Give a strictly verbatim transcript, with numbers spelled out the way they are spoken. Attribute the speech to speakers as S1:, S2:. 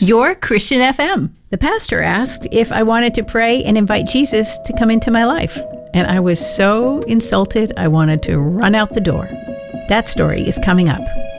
S1: your Christian F M. The pastor asked if I wanted to pray and invite Jesus to come into my life. And I was so insulted, I wanted to run out the door. That story is coming up.